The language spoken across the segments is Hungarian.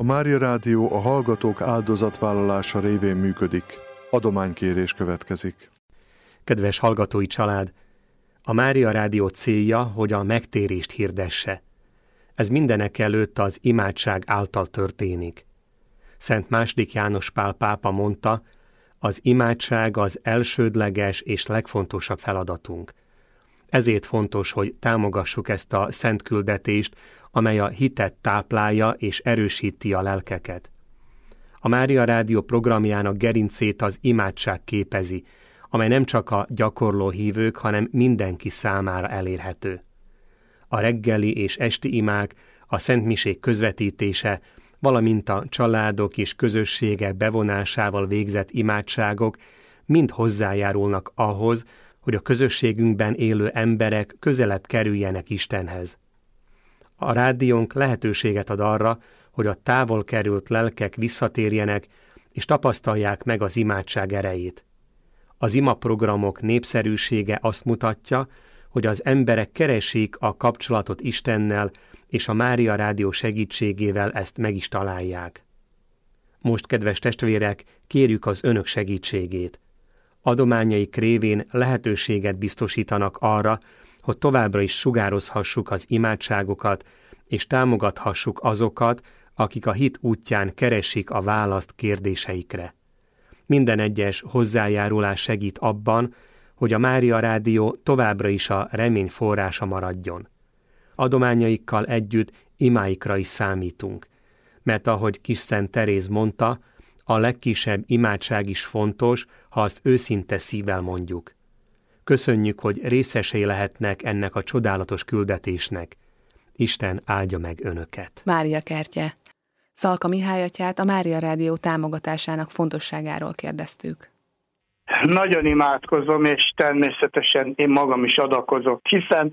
A Mária Rádió a hallgatók áldozatvállalása révén működik. Adománykérés következik. Kedves hallgatói család! A Mária Rádió célja, hogy a megtérést hirdesse. Ez mindenek előtt az imádság által történik. Szent II. János Pál pápa mondta, az imádság az elsődleges és legfontosabb feladatunk. Ezért fontos, hogy támogassuk ezt a szent küldetést, amely a hitet táplálja és erősíti a lelkeket. A Mária Rádió programjának gerincét az imádság képezi, amely nem csak a gyakorló hívők, hanem mindenki számára elérhető. A reggeli és esti imák, a szentmisék közvetítése, valamint a családok és közösségek bevonásával végzett imádságok mind hozzájárulnak ahhoz, hogy a közösségünkben élő emberek közelebb kerüljenek Istenhez. A rádiónk lehetőséget ad arra, hogy a távol került lelkek visszatérjenek és tapasztalják meg az imádság erejét. Az imaprogramok népszerűsége azt mutatja, hogy az emberek keresik a kapcsolatot Istennel, és a Mária Rádió segítségével ezt meg is találják. Most, kedves testvérek, kérjük az önök segítségét. Adományaik révén lehetőséget biztosítanak arra, hogy továbbra is sugározhassuk az imádságokat, és támogathassuk azokat, akik a hit útján keresik a választ kérdéseikre. Minden egyes hozzájárulás segít abban, hogy a Mária Rádió továbbra is a remény forrása maradjon. Adományaikkal együtt imáikra is számítunk, mert ahogy Kis Szent Teréz mondta, a legkisebb imádság is fontos, ha azt őszinte szívvel mondjuk. Köszönjük, hogy részesei lehetnek ennek a csodálatos küldetésnek. Isten áldja meg önöket. Mária kertje. Szalka Mihály atyát a Mária Rádió támogatásának fontosságáról kérdeztük. Nagyon imádkozom, és természetesen én magam is adakozok, hiszen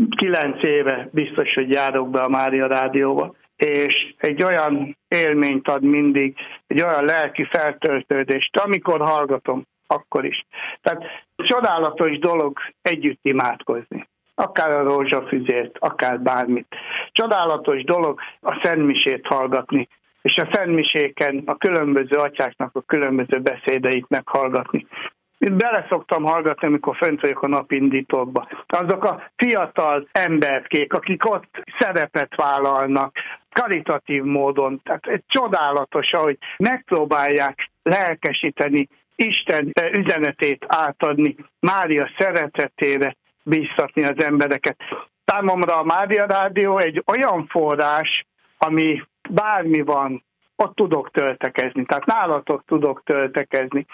9 éve biztos, hogy járok be a Mária Rádióba, és egy olyan élményt ad mindig, egy olyan lelki feltöltődést, amikor hallgatom, akkor is. Tehát csodálatos dolog együtt imádkozni. Akár a rózsafüzért, akár bármit. Csodálatos dolog a szentmisét hallgatni, és a szentmiséken a különböző atyáknak a különböző beszédeit meghallgatni. Itt bele szoktam hallgatni, amikor fönt vagyok a napindítókba. Azok a fiatal emberkék, akik ott szerepet vállalnak, karitatív módon. Tehát egy csodálatos, ahogy megpróbálják lelkesíteni, Isten üzenetét átadni, Mária szeretetére bíztatni az embereket. Számomra a Mária Rádió egy olyan forrás, ami bármi van, ott tudok töltekezni. Tehát nálatok tudok töltekezni.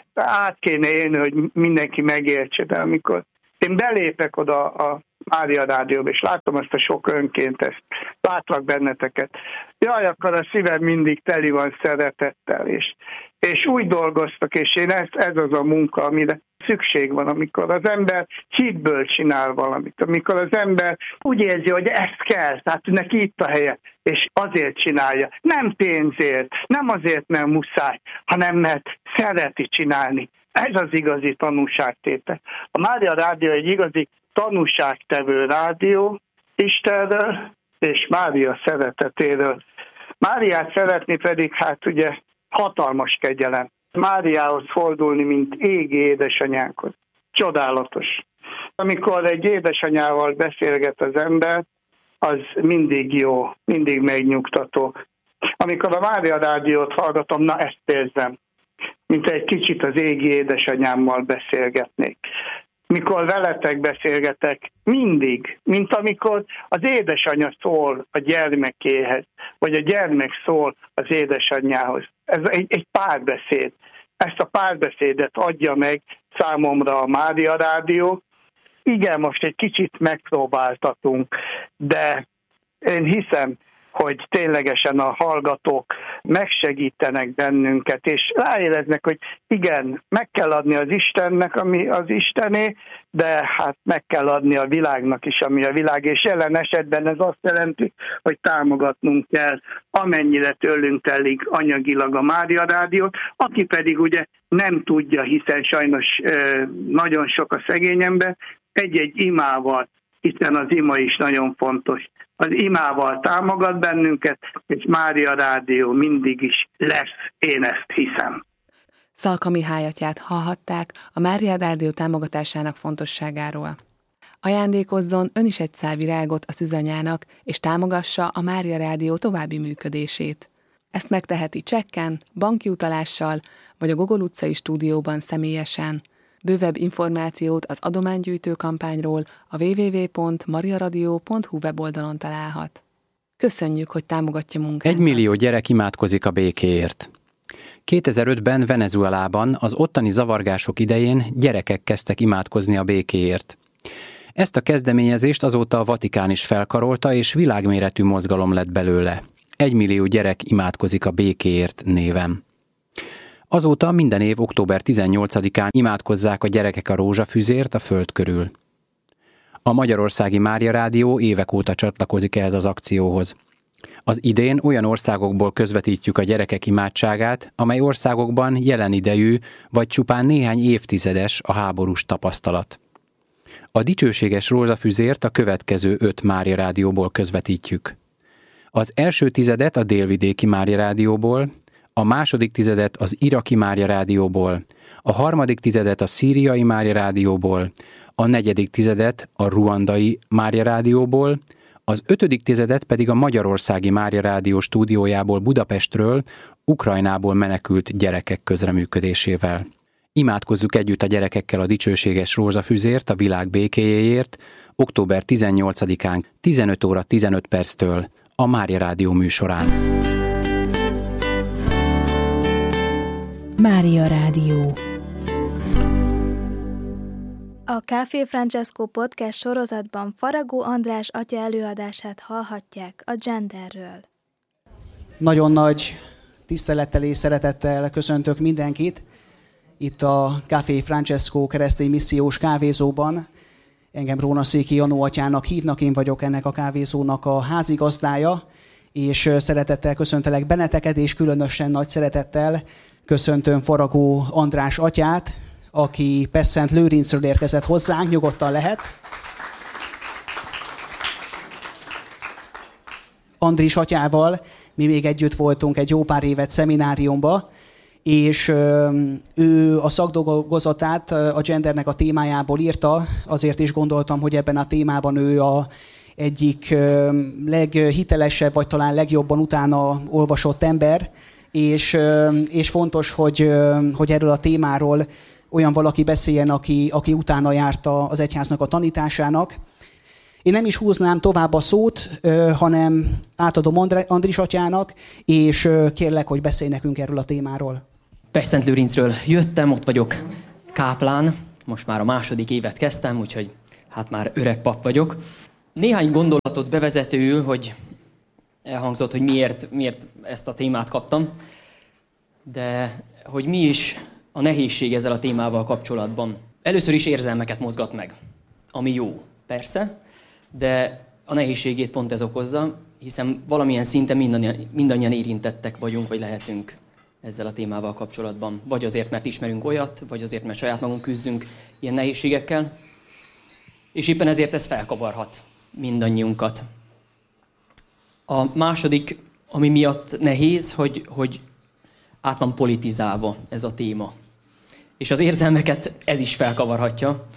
Át kéne élni, hogy mindenki megértse, de amikor én belépek oda a Mária Rádióba, és látom azt a sok önkéntest, látlak benneteket. Jaj, akkor a szívem mindig teli van szeretettel, és úgy dolgoztak, és én ez az a munka, amire szükség van, amikor az ember hitből csinál valamit, amikor az ember úgy érzi, hogy ezt kell, tehát neki itt a helye, és azért csinálja. Nem pénzért, nem azért, mert muszáj, hanem mert szereti csinálni. Ez az igazi tanúságtétel. A Mária Rádió egy igazi tanúságtevő rádió Istenről és Mária szeretetéről. Máriát szeretni pedig, hát ugye hatalmas kegyelem. Máriához fordulni, mint égi édesanyánkhoz. Csodálatos. Amikor egy édesanyával beszélget az ember, az mindig jó, mindig megnyugtató. Amikor a Mária Rádiót hallgatom, na ezt érzem, mint egy kicsit az égi édesanyámmal beszélgetnék. Mikor veletek beszélgetek, mindig, mint amikor az édesanyja szól a gyermekéhez, vagy a gyermek szól az édesanyjához. Ez egy párbeszéd. Ezt a párbeszédet adja meg számomra a Mária Rádió. Igen, most egy kicsit megpróbáltatunk, de én hiszem, hogy ténylegesen a hallgatók megsegítenek bennünket, és ráéreznek, hogy igen, meg kell adni az Istennek, ami az Istené, de hát meg kell adni a világnak is, ami a világ, és jelen esetben ez azt jelenti, hogy támogatnunk kell, amennyire tőlünk telik anyagilag a Mária Rádiót, aki pedig ugye nem tudja, hiszen sajnos nagyon sok a szegény ember, egy-egy imával hiszen az ima is nagyon fontos. Az imával támogat bennünket, és Mária Rádió mindig is lesz, én ezt hiszem. Szalka Mihály atyát hallhatták a Mária Rádió támogatásának fontosságáról. Ajándékozzon ön is egy szál virágot a szűzanyának, és támogassa a Mária Rádió további működését. Ezt megteheti csekken, banki utalással, vagy a Gogol utcai stúdióban személyesen. Bővebb információt az adománygyűjtő kampányról a www.mariaradio.hu weboldalon találhat. Köszönjük, hogy támogatja munkánkat. 1 millió gyerek imádkozik a békéért. 2005-ben Venezuelában az ottani zavargások idején gyerekek kezdtek imádkozni a békéért. Ezt a kezdeményezést azóta a Vatikán is felkarolta, és világméretű mozgalom lett belőle. 1 millió gyerek imádkozik a békéért néven. Azóta minden év október 18-án imádkozzák a gyerekek a rózsafüzért a föld körül. A Magyarországi Mária Rádió évek óta csatlakozik ehhez az akcióhoz. Az idén olyan országokból közvetítjük a gyerekek imádságát, amely országokban jelen idejű vagy csupán néhány évtizedes a háborús tapasztalat. A dicsőséges rózsafüzért a következő 5 Mária Rádióból közvetítjük. Az első tizedet a délvidéki Mária Rádióból, a második tizedet az iraki Mária Rádióból, a harmadik tizedet a szíriai Mária Rádióból, a negyedik tizedet a ruandai Mária Rádióból, az 5. tizedet pedig a Magyarországi Mária Rádió stúdiójából Budapestről, Ukrajnából menekült gyerekek közreműködésével. Imádkozzuk együtt a gyerekekkel a dicsőséges rózsafüzért, a világ békéjéért, október 18-án 15 óra 15 perctől a Mária Rádió műsorán. Mária Rádió. A Café Francesco podcast sorozatban Faragó András atya előadását hallhatják a genderről. Nagyon nagy tisztelettel és szeretettel köszöntök mindenkit itt a Café Francesco keresztény missziós kávézóban. Engem Rónaszéki Janó atyának hívnak, én vagyok ennek a kávézónak a házigazdája, és szeretettel köszöntelek benneteket, és különösen nagy szeretettel köszöntöm Faragó András atyát, aki Pesszent Lőrincről érkezett hozzánk, nyugodtan lehet. Andris atyával mi még együtt voltunk egy jó pár évet szemináriumba, és ő a szakdolgozatát a gendernek a témájából írta, azért is gondoltam, hogy ebben a témában ő a egyik leghitelesebb, vagy talán legjobban utána olvasott ember, és fontos, hogy erről a témáról olyan valaki beszéljen, aki utána járt az egyháznak a tanításának. Én nem is húznám tovább a szót, hanem átadom Andris atyának, és kérlek, hogy beszélj nekünk erről a témáról. Pestszentlőrincről jöttem, ott vagyok káplán, most már a 2. évet kezdtem, úgyhogy hát már öreg pap vagyok. Néhány gondolatot bevezetőül, hogy elhangzott, hogy miért ezt a témát kaptam, de hogy mi is a nehézség ezzel a témával kapcsolatban. Először is érzelmeket mozgat meg, ami jó, persze, de a nehézségét pont ez okozza, hiszen valamilyen szinten mindannyian érintettek vagyunk, vagy lehetünk ezzel a témával kapcsolatban. Vagy azért, mert ismerünk olyat, vagy azért, mert saját magunk küzdünk ilyen nehézségekkel, és éppen ezért ez felkavarhat mindannyiunkat. A második, ami miatt nehéz, hogy át van politizálva ez a téma. És az érzelmeket ez is felkavarhatja,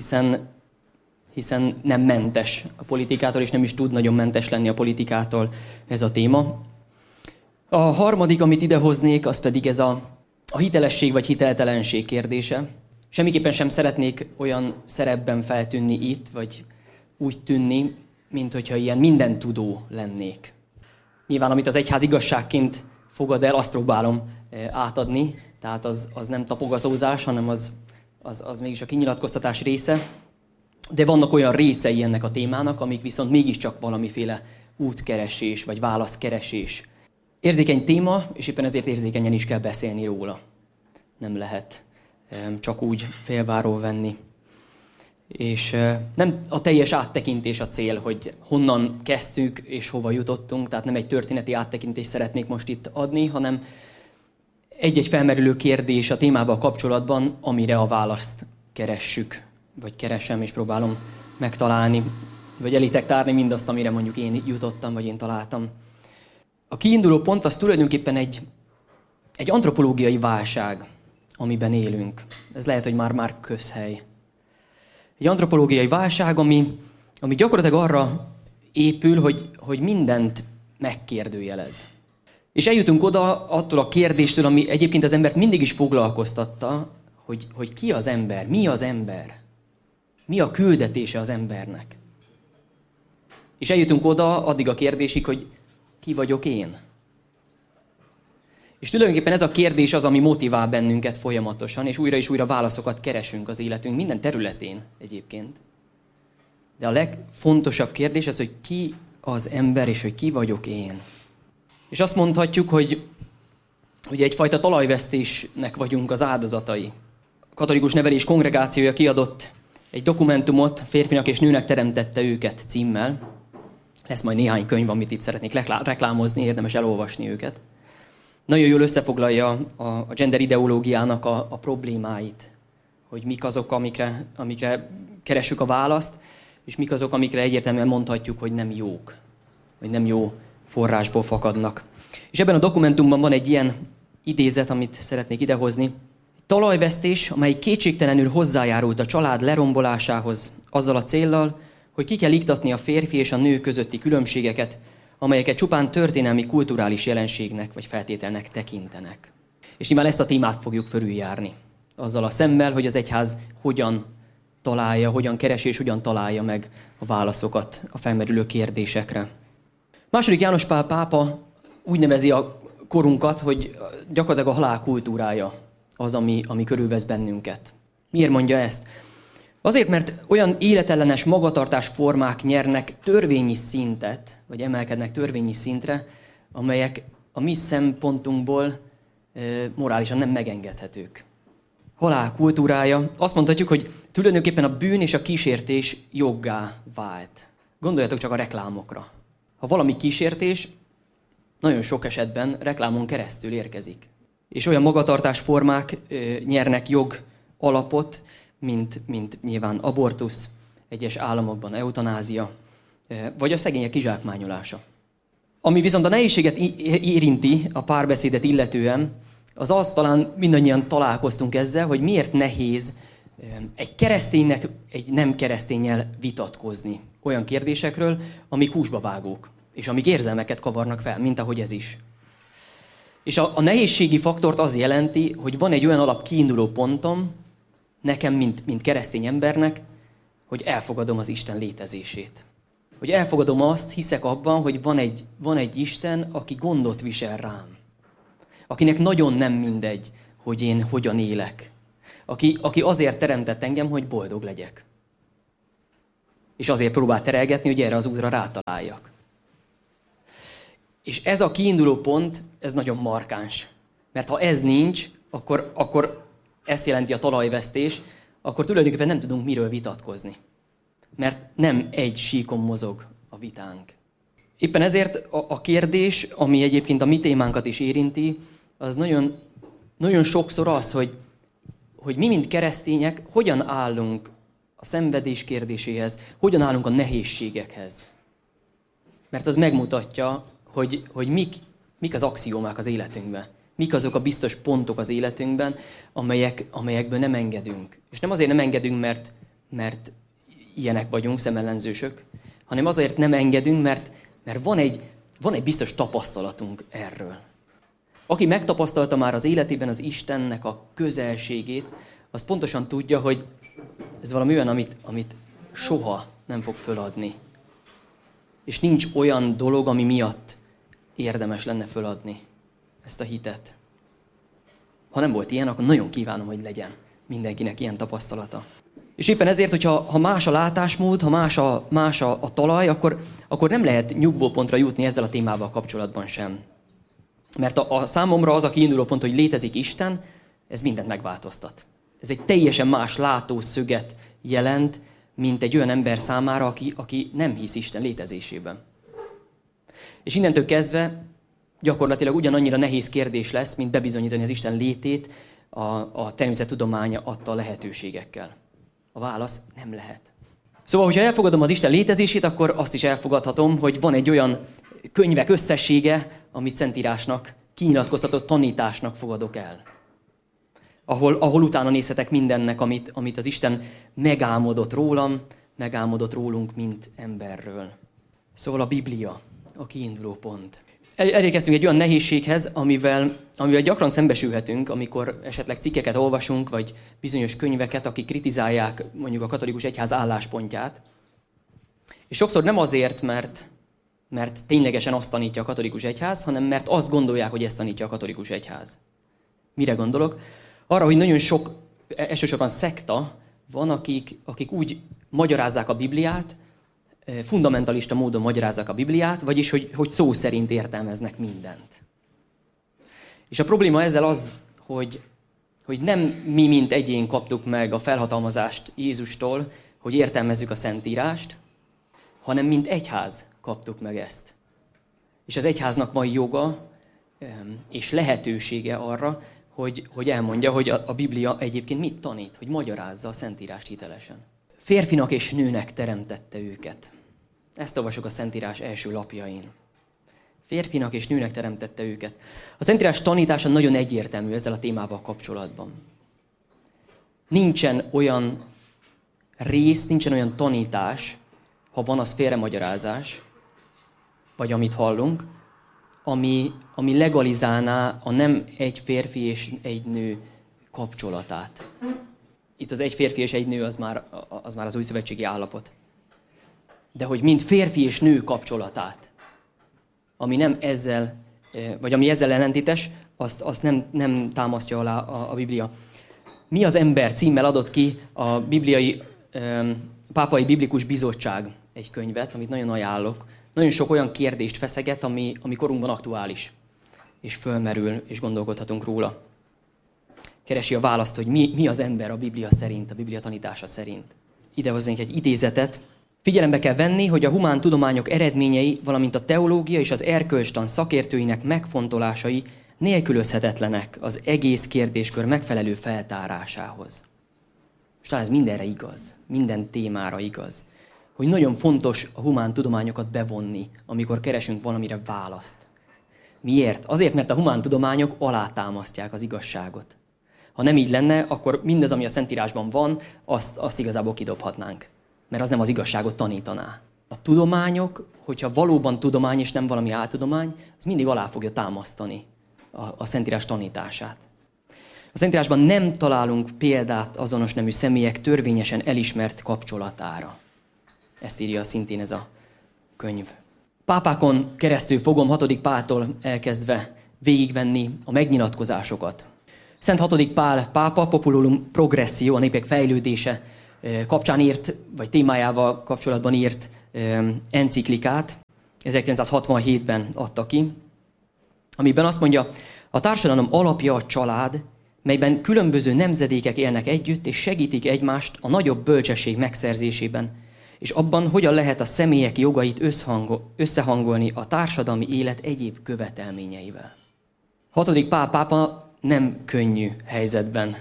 hiszen nem mentes a politikától, és nem is tud nagyon mentes lenni a politikától ez a téma. A harmadik, amit idehoznék, az pedig ez a hitelesség vagy hiteltelenség kérdése. Semmiképpen sem szeretnék olyan szerepben feltűnni itt, vagy úgy tűnni, mint hogyha ilyen mindentudó lennék. Nyilván, amit az egyház igazságként fogad el, azt próbálom átadni, tehát az nem tapogazózás, hanem az mégis a kinyilatkoztatás része. De vannak olyan részei ennek a témának, amik viszont mégiscsak valamiféle útkeresés vagy válaszkeresés. Érzékeny téma, és éppen ezért érzékenyen is kell beszélni róla. Nem lehet csak úgy félváról venni. És nem a teljes áttekintés a cél, hogy honnan kezdtük és hova jutottunk, tehát nem egy történeti áttekintést szeretnék most itt adni, hanem egy-egy felmerülő kérdés a témával kapcsolatban, amire a választ keressük, vagy keresem és próbálom megtalálni. vagy elétek tárni mindazt, amire mondjuk én jutottam, vagy én találtam. A kiinduló pont az tulajdonképpen egy antropológiai válság, amiben élünk. Ez lehet, hogy már közhely. Egy antropológiai válság, ami gyakorlatilag arra épül, hogy mindent megkérdőjelez. És eljutunk oda attól a kérdéstől, ami egyébként az embert mindig is foglalkoztatta, hogy ki az ember, mi az ember, mi a küldetése az embernek. És eljutunk oda addig a kérdésig, hogy ki vagyok én. És tulajdonképpen ez a kérdés az, ami motivál bennünket folyamatosan, és újra válaszokat keresünk az életünk minden területén egyébként. De a legfontosabb kérdés az, hogy ki az ember, és hogy ki vagyok én. És azt mondhatjuk, hogy egyfajta talajvesztésnek vagyunk az áldozatai. A katolikus nevelés kongregációja kiadott egy dokumentumot, Férfinak és nőnek teremtette őket címmel. Lesz majd néhány könyv, amit itt szeretnék reklámozni, érdemes elolvasni őket. Nagyon jól összefoglalja a gender ideológiának a problémáit, hogy mik azok, amikre keressük a választ, és mik azok, amikre egyértelműen mondhatjuk, hogy nem jók, vagy nem jó forrásból fakadnak. És ebben a dokumentumban van egy ilyen idézet, amit szeretnék idehozni. Talajvesztés, amely kétségtelenül hozzájárult a család lerombolásához, azzal a céllal, hogy ki kell iktatni a férfi és a nő közötti különbségeket, amelyeket csupán történelmi kulturális jelenségnek vagy feltételnek tekintenek. És nyilván ezt a témát fogjuk fölüljárni. Azzal a szemmel, hogy az egyház hogyan találja, hogyan keresi és hogyan találja meg a válaszokat a felmerülő kérdésekre. II. János Pál pápa úgy nevezi a korunkat, hogy gyakorlatilag a halál kultúrája az, ami körülvesz bennünket. Miért mondja ezt? Azért, mert olyan életellenes magatartás formák nyernek törvényi szintet, vagy emelkednek törvényi szintre, amelyek a mi szempontunkból morálisan nem megengedhetők. Halál kultúrája. Azt mondhatjuk, hogy tulajdonképpen a bűn és a kísértés joggá vált. Gondoljatok csak a reklámokra. Ha valami kísértés, nagyon sok esetben reklámon keresztül érkezik. És olyan magatartásformák nyernek jog alapot, mint nyilván abortusz, egyes államokban eutanázia, vagy a szegények kizsákmányolása. Ami viszont a nehézséget érinti a párbeszédet illetően, az talán mindannyian találkoztunk ezzel, hogy miért nehéz egy kereszténynek egy nem kereszténnyel vitatkozni olyan kérdésekről, amik húsba vágók, és amik érzelmeket kavarnak fel, mint ahogy ez is. És a nehézségi faktort az jelenti, hogy van egy olyan alap kiinduló pontom, nekem, mint keresztény embernek, hogy elfogadom az Isten létezését. Hogy elfogadom azt, hiszek abban, hogy van egy Isten, aki gondot visel rám. Akinek nagyon nem mindegy, hogy én hogyan élek. Aki azért teremtett engem, hogy boldog legyek. És azért próbál terelgetni, hogy erre az útra rátaláljak. És ez a kiinduló pont, ez nagyon markáns. Mert ha ez nincs, akkor ezt jelenti a talajvesztés, akkor tulajdonképpen nem tudunk miről vitatkozni. Mert nem egy síkon mozog a vitánk. Éppen ezért a kérdés, ami egyébként a mi témánkat is érinti, az nagyon, nagyon sokszor az, hogy mi, mint keresztények, hogyan állunk a szenvedés kérdéséhez, hogyan állunk a nehézségekhez. Mert az megmutatja, hogy mik az axiómák az életünkben. Mik azok a biztos pontok az életünkben, amelyekből nem engedünk. És nem azért nem engedünk, mert ilyenek vagyunk, szemellenzősök, hanem azért nem engedünk, mert van egy biztos tapasztalatunk erről. Aki megtapasztalta már az életében az Istennek a közelségét, az pontosan tudja, hogy ez valami olyan, amit soha nem fog föladni. És nincs olyan dolog, ami miatt érdemes lenne föladni ezt a hitet. Ha nem volt ilyen, akkor nagyon kívánom, hogy legyen mindenkinek ilyen tapasztalata. És éppen ezért, hogyha más a látásmód, ha más a talaj, akkor nem lehet nyugvópontra jutni ezzel a témával kapcsolatban sem. Mert a számomra az a kiinduló pont, hogy létezik Isten, ez mindent megváltoztat. Ez egy teljesen más látószöget jelent, mint egy olyan ember számára, aki nem hisz Isten létezésében. És innentől kezdve gyakorlatilag ugyanannyira nehéz kérdés lesz, mint bebizonyítani az Isten létét a természettudománya adta lehetőségekkel. A válasz nem lehet. Szóval, hogyha elfogadom az Isten létezését, akkor azt is elfogadhatom, hogy van egy olyan könyvek összessége, amit Szentírásnak, kinyilatkoztatott tanításnak fogadok el. Ahol utána nézhetek mindennek, amit az Isten megálmodott rólam, megálmodott rólunk, mint emberről. Szóval a Biblia a kiinduló pont. Elérkeztünk egy olyan nehézséghez, amivel gyakran szembesülhetünk, amikor esetleg cikkeket olvasunk, vagy bizonyos könyveket, akik kritizálják mondjuk a katolikus egyház álláspontját. És sokszor nem azért, mert ténylegesen azt tanítja a katolikus egyház, hanem mert azt gondolják, hogy ezt tanítja a katolikus egyház. Mire gondolok? Arra, hogy nagyon sok, elsősorban szekta van, akik úgy magyarázzák a Bibliát, fundamentalista módon magyarázzák a Bibliát, vagyis hogy szó szerint értelmeznek mindent. És a probléma ezzel az, hogy nem mi, mint egyén kaptuk meg a felhatalmazást Jézustól, hogy értelmezzük a Szentírást, hanem mint egyház kaptuk meg ezt. És az egyháznak van joga és lehetősége arra, hogy elmondja, hogy a Biblia egyébként mit tanít, hogy magyarázza a Szentírást hitelesen. Férfinak és nőnek teremtette őket. Ezt olvasok a Szentírás első lapjain. Férfinak és nőnek teremtette őket. A Szentírás tanítása nagyon egyértelmű ezzel a témával kapcsolatban. Nincsen olyan rész, nincsen olyan tanítás, ha van, az félremagyarázás, vagy amit hallunk, ami legalizálná a nem egy férfi és egy nő kapcsolatát. Itt az egy férfi és egy nő az már az új szövetségi állapot. De hogy mind férfi és nő kapcsolatát, ami nem ezzel, vagy ami ezzel ellentétes, azt nem támasztja alá a Biblia. Mi az ember címmel adott ki a Pápai Biblikus Bizottság egy könyvet, amit nagyon ajánlok. Nagyon sok olyan kérdést feszeget, ami korunkban aktuális, és fölmerül, és gondolkodhatunk róla. Keresi a választ, hogy mi az ember a Biblia szerint, a Biblia tanítása szerint. Ide hozzánk egy idézetet. Figyelembe kell venni, hogy a humán tudományok eredményei, valamint a teológia és az erkölcstan szakértőinek megfontolásai nélkülözhetetlenek az egész kérdéskör megfelelő feltárásához. És talán ez mindenre igaz, minden témára igaz, hogy nagyon fontos a humán tudományokat bevonni, amikor keresünk valamire választ. Miért? Azért, mert a humán tudományok alátámasztják az igazságot. Ha nem így lenne, akkor mindez, ami a Szentírásban van, azt igazából kidobhatnánk. Mert az nem az igazságot tanítaná. A tudományok, hogyha valóban tudomány és nem valami áltudomány, az mindig alá fogja támasztani a Szentírás tanítását. A Szentírásban nem találunk példát azonos nemű személyek törvényesen elismert kapcsolatára. Ezt írja szintén ez a könyv. Pápákon keresztül fogom 6. Páltól elkezdve végigvenni a megnyilatkozásokat. Szent 6. Pál pápa Populum Progressio, a népek fejlődése kapcsán írt, vagy témájával kapcsolatban írt enciklikát, 1967-ben adta ki, amiben azt mondja, a társadalom alapja a család, melyben különböző nemzedékek élnek együtt, és segítik egymást a nagyobb bölcsesség megszerzésében, és abban, hogyan lehet a személyek jogait összehangolni a társadalmi élet egyéb követelményeivel. 6. Pál pápa nem könnyű helyzetben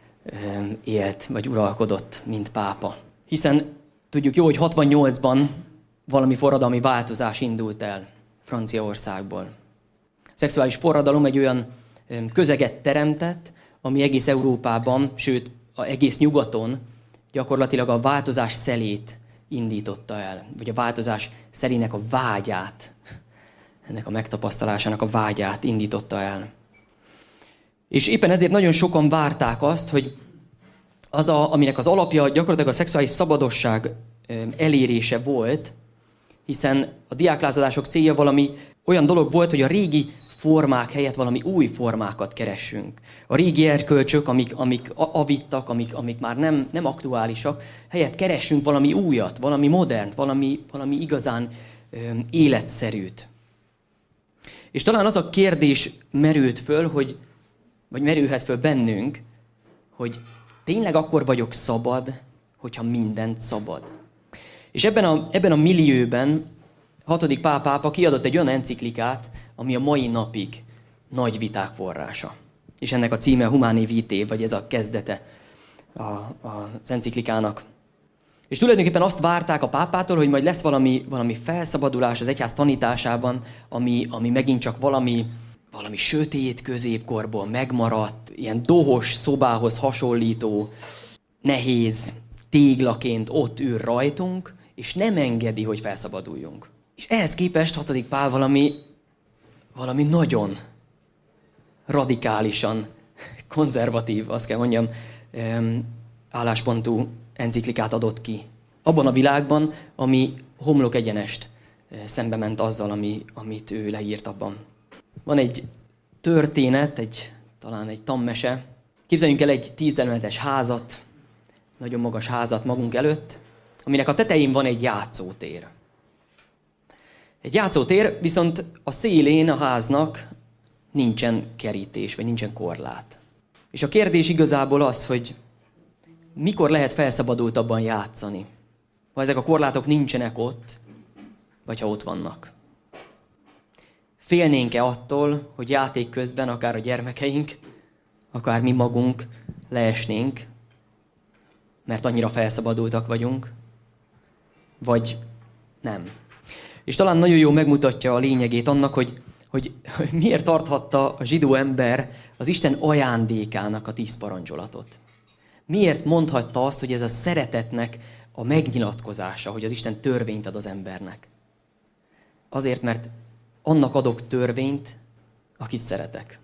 élt, vagy uralkodott, mint pápa. Hiszen tudjuk jó, hogy 68-ban valami forradalmi változás indult el Franciaországból. A szexuális forradalom egy olyan közeget teremtett, ami egész Európában, sőt, egész nyugaton gyakorlatilag a változás szelét indította el, vagy a változás szelének a vágyát, ennek a megtapasztalásának a vágyát indította el. És éppen ezért nagyon sokan várták azt, hogy aminek az alapja gyakorlatilag a szexuális szabadosság elérése volt, hiszen a diáklázadások célja valami olyan dolog volt, hogy a régi formák helyett valami új formákat keressünk. A régi erkölcsök, amik avittak, amik már nem aktuálisak, helyett keressünk valami újat, valami modernt, valami igazán életszerűt. És talán az a kérdés merült föl, vagy merülhet föl bennünk, hogy tényleg akkor vagyok szabad, hogyha mindent szabad. És ebben a millióben 6. Pál pápa kiadott egy olyan enciklikát, ami a mai napig nagy viták forrása. És ennek a címe Humanae Vitae, vagy ez a kezdete az enciklikának. És tulajdonképpen azt várták a pápától, hogy majd lesz valami felszabadulás az egyház tanításában, ami megint csak valami sötét középkorból megmaradt, ilyen dohos szobához hasonlító, nehéz téglaként ott ül rajtunk, és nem engedi, hogy felszabaduljunk. És ehhez képest 6. Pál valami nagyon radikálisan konzervatív, azt kell mondjam, álláspontú enciklikát adott ki. Abban a világban, ami homlok egyenest szembe ment azzal, amit ő leírt abban. Van egy történet, talán egy tanmese. Képzeljünk el egy 10 emeletes házat, nagyon magas házat magunk előtt, aminek a tetején van egy játszótér. Egy játszótér, viszont a szélén a háznak nincsen kerítés, vagy nincsen korlát. És a kérdés igazából az, hogy mikor lehet felszabadultabban játszani? Ha ezek a korlátok nincsenek ott, vagy ha ott vannak. Félnénk-e attól, hogy játék közben akár a gyermekeink, akár mi magunk leesnénk, mert annyira felszabadultak vagyunk, vagy nem. És talán nagyon jól megmutatja a lényegét annak, hogy miért tarthatta a zsidó ember az Isten ajándékának a 10 parancsolatot. Miért mondhatta azt, hogy ez a szeretetnek a megnyilatkozása, hogy az Isten törvényt ad az embernek? Azért, mert annak adok törvényt, akit szeretek.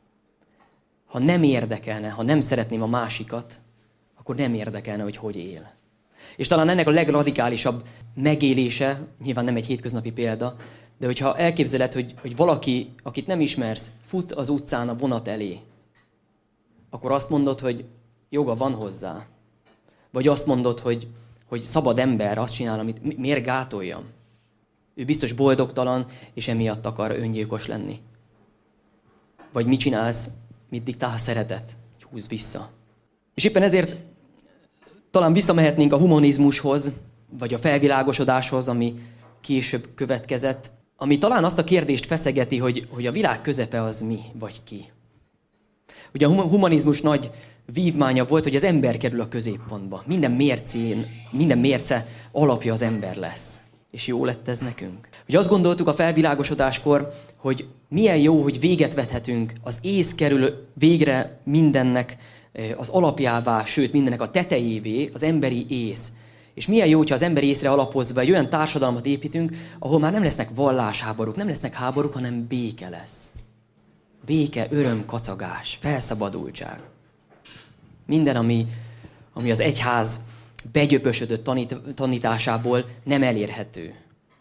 Ha nem érdekelne, ha nem szeretném a másikat, akkor nem érdekelne, hogy él. És talán ennek a legradikálisabb megélése, nyilván nem egy hétköznapi példa, de hogyha elképzeled, hogy valaki, akit nem ismersz, fut az utcán a vonat elé, akkor azt mondod, hogy joga van hozzá. Vagy azt mondod, hogy szabad ember azt csinál, amit miért gátoljam. Ő biztos boldogtalan, és emiatt akar öngyilkos lenni. Vagy mit csinálsz, mit diktál a szeretet? Húzz vissza. És éppen ezért talán visszamehetnénk a humanizmushoz, vagy a felvilágosodáshoz, ami később következett, ami talán azt a kérdést feszegeti, hogy a világ közepe az mi, vagy ki. Ugye a humanizmus nagy vívmánya volt, hogy az ember kerül a középpontba. Minden mérce alapja az ember lesz. És jó lett ez nekünk. Ugye azt gondoltuk a felvilágosodáskor, hogy milyen jó, hogy véget vethetünk, az ész kerül végre mindennek az alapjává, sőt mindennek a tetejévé, az emberi ész. És milyen jó, hogyha az emberi észre alapozva egy olyan társadalmat építünk, ahol már nem lesznek vallásháborúk, nem lesznek háborúk, hanem béke lesz. Béke, öröm, kacagás, felszabadultság. Minden, ami az egyház begyöpösödött tanításából nem elérhető.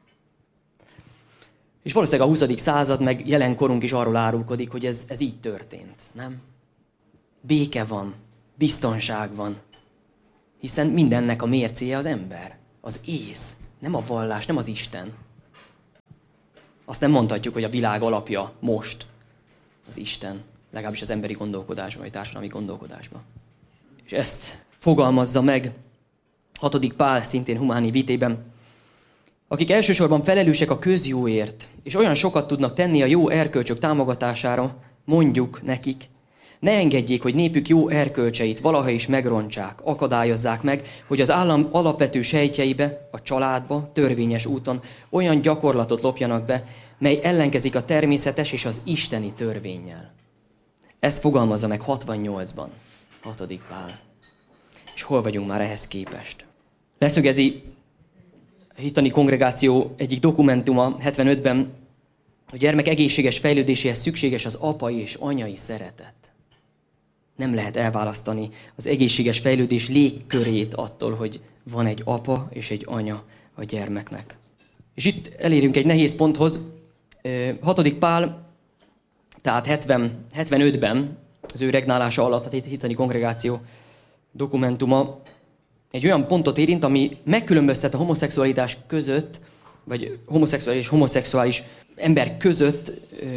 És valószínűleg a 20. század, meg jelenkorunk is arról árulkodik, hogy ez így történt, nem? Béke van, biztonság van, hiszen mindennek a mércéje az ember, az ész, nem a vallás, nem az Isten. Azt nem mondhatjuk, hogy a világ alapja most az Isten, legalábbis az emberi gondolkodásban, vagy társadalmi gondolkodásban. És ezt fogalmazza meg 6. Pál szintén Humani Vitében, akik elsősorban felelősek a közjóért, és olyan sokat tudnak tenni a jó erkölcsök támogatására, mondjuk nekik, ne engedjék, hogy népük jó erkölcseit valaha is megrontsák, akadályozzák meg, hogy az állam alapvető sejtjeibe, a családba, törvényes úton olyan gyakorlatot lopjanak be, mely ellenkezik a természetes és az isteni törvénnyel. Ezt fogalmazza meg 68-ban 6. Pál. És hol vagyunk már ehhez képest? Leszögezi a hittani kongregáció egyik dokumentuma 75-ben, a gyermek egészséges fejlődéséhez szükséges az apai és anyai szeretet. Nem lehet elválasztani az egészséges fejlődés légkörét attól, hogy van egy apa és egy anya a gyermeknek. És itt elérünk egy nehéz ponthoz. 6. Pál, tehát 75-ben, az ő regnálása alatt a hittani kongregáció dokumentuma egy olyan pontot érint, ami megkülönböztet a homoszexualitás között, vagy homoszexuális és homoszexuális ember között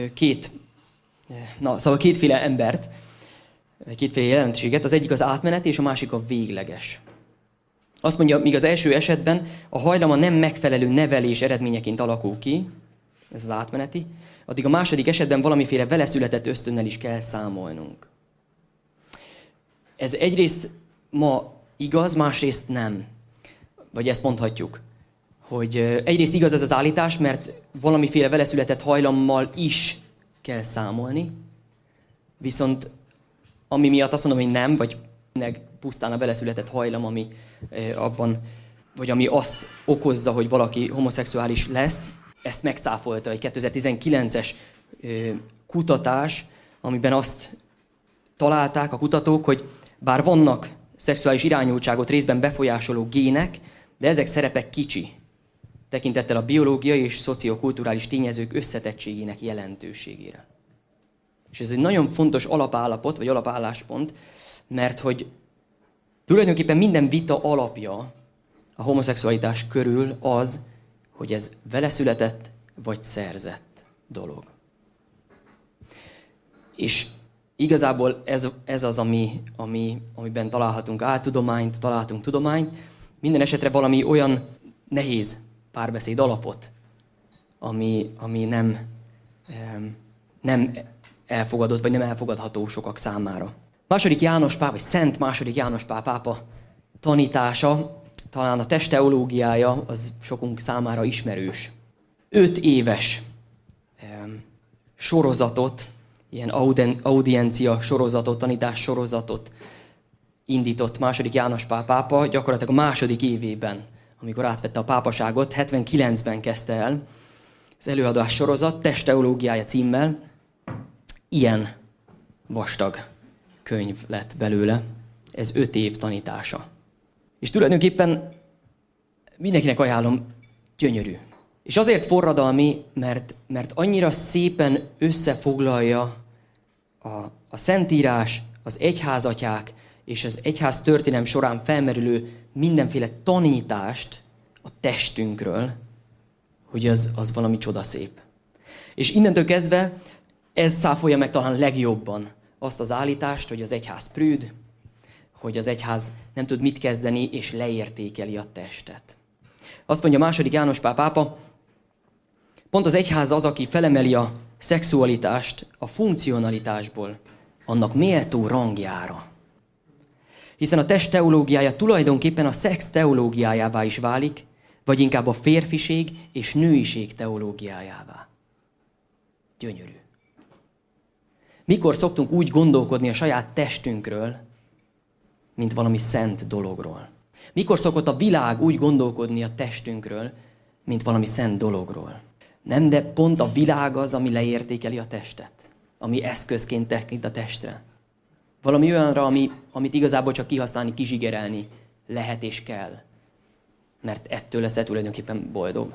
kétféle embert, kétféle jelentőséget. Az egyik az átmeneti, és a másik a végleges. Azt mondja, míg az első esetben a hajlama nem megfelelő nevelés eredményeként alakul ki, ez az átmeneti, addig a második esetben valamiféle veleszületett ösztönnel is kell számolnunk. Ez egyrészt ma igaz, másrészt nem. vagy ezt mondhatjuk, hogy egyrészt igaz ez az állítás, mert valamiféle veleszületett hajlammal is kell számolni, viszont ami miatt azt mondom, hogy nem, vagy pusztán a veleszületett hajlam, ami ami azt okozza, hogy valaki homoszexuális lesz, ezt megcáfolta egy 2019-es kutatás, amiben azt találták a kutatók, hogy bár vannak szexuális irányultságot részben befolyásoló gének, de ezek szerepe kicsi, tekintettel a biológiai és szociokulturális tényezők összetettségének jelentőségére. És ez egy nagyon fontos alapállapot, vagy alapálláspont, mert hogy tulajdonképpen minden vita alapja a homoszexualitás körül az, hogy ez veleszületett vagy szerzett dolog. És igazából ez az, amiben találhatunk áltudományt, találhatunk tudományt, minden esetre valami olyan nehéz párbeszéd alapot, ami nem elfogadott, vagy nem elfogadható sokak számára. Második János Pál, vagy Szent második János Pál pápa tanítása, talán a testteológiája, az sokunk számára ismerős. 5 éves sorozatot, ilyen audiencia sorozatot, tanítás sorozatot indított második János Pál pápa, gyakorlatilag a második évében, amikor átvette a pápaságot, 79-ben kezdte el az előadás sorozat, testteológiája címmel. Ilyen vastag könyv lett belőle, ez 5 év tanítása. És tulajdonképpen mindenkinek ajánlom, gyönyörű. És azért forradalmi, mert annyira szépen összefoglalja a Szentírás, az egyházatyák és az egyház történelem során felmerülő mindenféle tanítást a testünkről, hogy az valami csodaszép. És innentől kezdve ez cáfolja meg talán legjobban azt az állítást, hogy az egyház prűd, hogy az egyház nem tud mit kezdeni, és leértékeli a testet. Azt mondja második János Pál pápa, pont az egyház az, aki felemeli a szexualitást a funkcionalitásból, annak méltó rangjára. Hiszen a test teológiája tulajdonképpen a szex teológiájává is válik, vagy inkább a férfiség és nőiség teológiájává. Gyönyörű. Mikor szoktunk úgy gondolkodni a saját testünkről, mint valami szent dologról? Mikor szokott a világ úgy gondolkodni a testünkről, mint valami szent dologról? Nem, de pont a világ az, ami leértékeli a testet. Ami eszközként tekint a testre. Valami olyanra, amit igazából csak kihasználni, kizsigerelni lehet és kell. Mert ettől leszel tulajdonképpen boldog.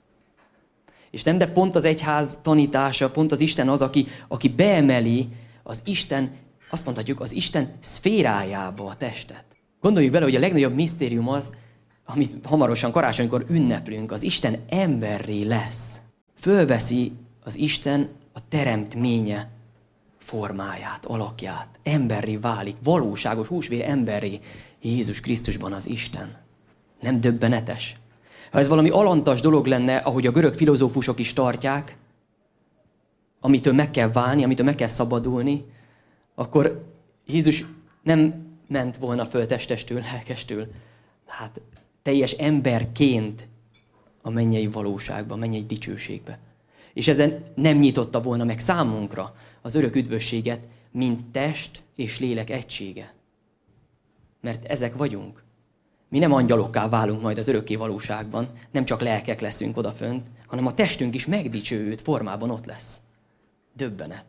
És nem, de pont az egyház tanítása, pont az Isten az, aki beemeli az Isten, azt mondhatjuk, az Isten szférájába a testet. Gondoljuk bele, hogy a legnagyobb misztérium az, amit hamarosan karácsonykor ünneplünk, az Isten emberré lesz. Fölveszi az Isten a teremtménye formáját, alakját. Emberré válik, valóságos húsvér emberré Jézus Krisztusban az Isten. Nem döbbenetes? Ha ez valami alantas dolog lenne, ahogy a görög filozófusok is tartják, amitől meg kell válni, amitől meg kell szabadulni, akkor Jézus nem ment volna föl testestől, lelkestől. Hát teljes emberként a mennyei valóságba, a mennyei dicsőségbe. És ezen nem nyitotta volna meg számunkra az örök üdvösséget, mint test és lélek egysége. Mert ezek vagyunk. Mi nem angyalokká válunk majd az örökké valóságban, nem csak lelkek leszünk odafönt, hanem a testünk is megdicsőült formában ott lesz. Döbbenet.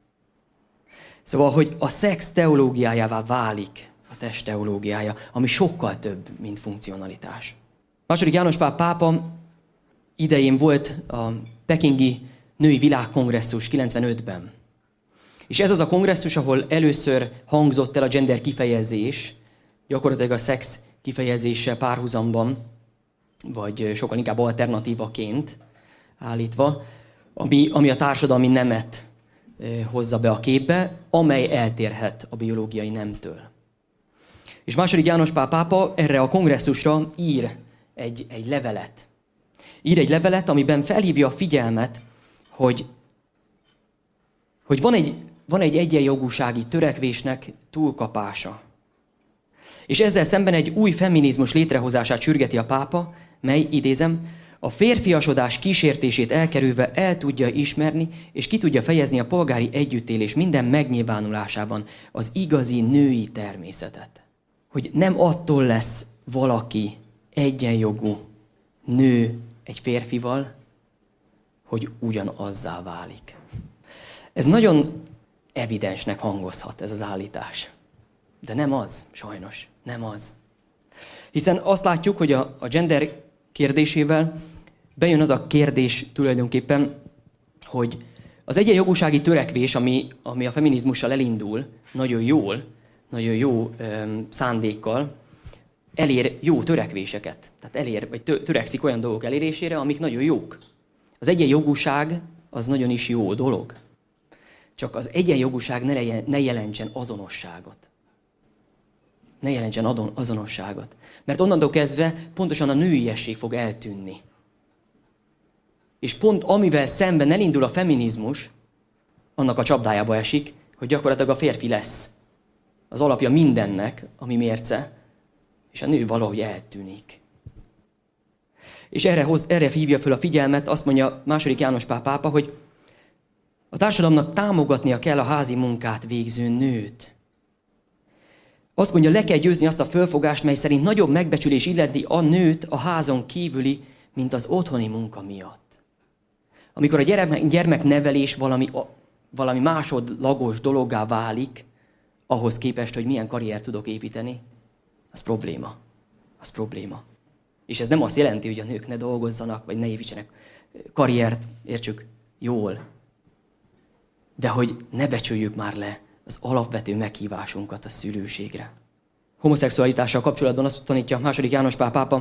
Szóval, hogy a szex teológiájává válik a test teológiája, ami sokkal több, mint funkcionalitás. Második János Pál pápa idején volt a pekingi női világkongresszus 95-ben. És ez az a kongresszus, ahol először hangzott el a gender kifejezés, gyakorlatilag a szex kifejezéssel párhuzamban, vagy sokkal inkább alternatívaként állítva, ami a társadalmi nemet hozza be a képbe, amely eltérhet a biológiai nemtől. És második János Pál pápa erre a kongresszusra ír egy levelet. Ír egy levelet, amiben felhívja a figyelmet, hogy van egy egyenjogúsági törekvésnek túlkapása. És ezzel szemben egy új feminizmus létrehozását sürgeti a pápa, mely, idézem, a férfiasodás kísértését elkerülve el tudja ismerni, és ki tudja fejezni a polgári együttélés minden megnyilvánulásában az igazi női természetet. Hogy nem attól lesz valaki egyenjogú nő egy férfival, hogy ugyanazzá válik. Ez nagyon evidensnek hangozhat, ez az állítás. De nem az, sajnos, nem az. Hiszen azt látjuk, hogy a gender kérdésével bejön az a kérdés tulajdonképpen, hogy az egyenjogúsági törekvés, ami a feminizmussal elindul, nagyon jó szándékkal, elér jó törekvéseket. Tehát törekszik olyan dolgok elérésére, amik nagyon jók. Az egyenjogúság az nagyon is jó dolog. Csak az egyenjogúság ne jelentsen azonosságot. Ne jelentsen azonosságot. Mert onnantól kezdve pontosan a nőiesség fog eltűnni. És pont amivel szemben elindul a feminizmus, annak a csapdájába esik, hogy gyakorlatilag a férfi lesz az alapja mindennek, ami mérce, és a nő valahogy eltűnik. És erre hívja föl a figyelmet, azt mondja II. János Pál pápa, hogy a társadalomnak támogatnia kell a házi munkát végző nőt. Azt mondja, le kell győzni azt a fölfogást, mely szerint nagyobb megbecsülés illeti a nőt a házon kívüli, mint az otthoni munka miatt. Amikor a gyermeknevelés valami másodlagos dologgá válik, ahhoz képest, hogy milyen karriert tudok építeni, az probléma. Az probléma. És ez nem azt jelenti, hogy a nők ne dolgozzanak, vagy ne építsenek karriert, értsük, jól. De hogy ne becsüljük már le az alapvető meghívásunkat a szülőségre. Homoszexualitással kapcsolatban azt tanítja II. János Pál pápa,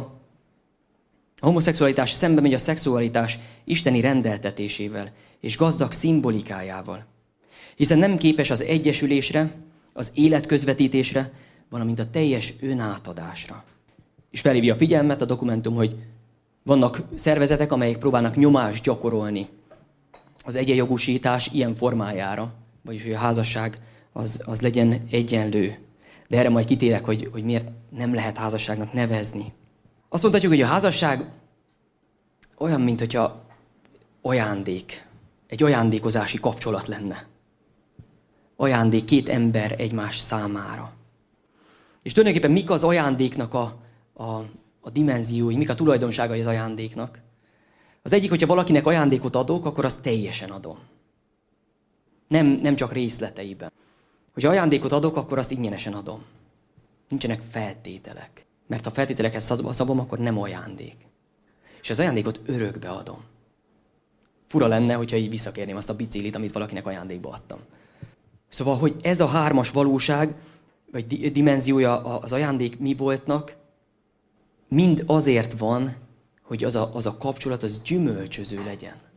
a homoszexualitás szembe megy a szexualitás isteni rendeltetésével és gazdag szimbolikájával. Hiszen nem képes az egyesülésre, az életközvetítésre, valamint a teljes önátadásra. És felhívja a figyelmet a dokumentum, hogy vannak szervezetek, amelyek próbálnak nyomást gyakorolni az egyenjogúsítás ilyen formájára, vagyis hogy a házasság az legyen egyenlő. De erre majd kitérek, hogy miért nem lehet házasságnak nevezni. Azt mondhatjuk, hogy a házasság olyan, mint hogyha ajándék, egy ajándékozási kapcsolat lenne. Ajándék két ember egymás számára. És tulajdonképpen mik az ajándéknak a dimenziói, mik a tulajdonságai az ajándéknak? Az egyik, hogyha valakinek ajándékot adok, akkor azt teljesen adom. Nem csak részleteiben. Hogyha ajándékot adok, akkor azt ingyenesen adom. Nincsenek feltételek. Mert ha feltételekhez szabom, akkor nem ajándék. És az ajándékot örökbe adom. Fura lenne, hogyha így visszakérném azt a biciklit, amit valakinek ajándékba adtam. Szóval, hogy ez a hármas valóság, vagy dimenziója az ajándék mi voltnak, mind azért van, hogy az a kapcsolat az gyümölcsöző legyen.